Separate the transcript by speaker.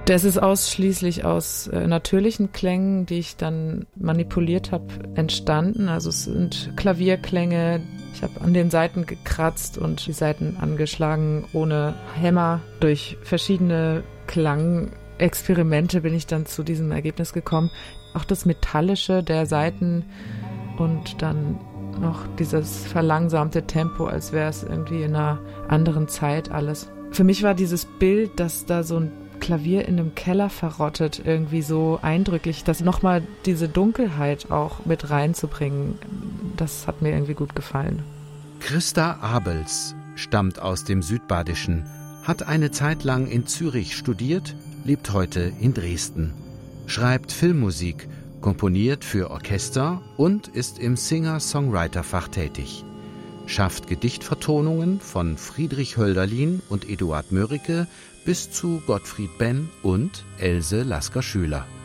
Speaker 1: Das ist ausschließlich aus natürlichen Klängen, die ich dann manipuliert habe, entstanden. Also es sind Klavierklänge. Ich habe an den Saiten gekratzt und die Saiten angeschlagen ohne Hämmer. Durch verschiedene Klangexperimente bin ich dann zu diesem Ergebnis gekommen. Auch das Metallische der Saiten und dann noch dieses verlangsamte Tempo, als wäre es irgendwie in einer anderen Zeit alles. Für mich war dieses Bild, dass da so ein Klavier in einem Keller verrottet, irgendwie so eindrücklich, das nochmal diese Dunkelheit auch mit reinzubringen, das hat mir irgendwie gut gefallen.
Speaker 2: Christa Abels stammt aus dem Südbadischen, hat eine Zeit lang in Zürich studiert, lebt heute in Dresden, schreibt Filmmusik, komponiert für Orchester und ist im Singer-Songwriter-Fach tätig. Schafft Gedichtvertonungen von Friedrich Hölderlin und Eduard Mörike bis zu Gottfried Benn und Else Lasker-Schüler.